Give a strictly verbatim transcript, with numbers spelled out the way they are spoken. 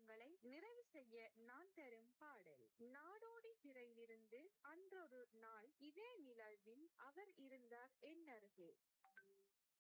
காலங்களை நிறைவு செய்ய நான் தரும் பாடல். நாடோடி திரையிலிருந்து அன்றொரு நாள் இதே நிலவில் அவர் இருந்தார் என் அருகே.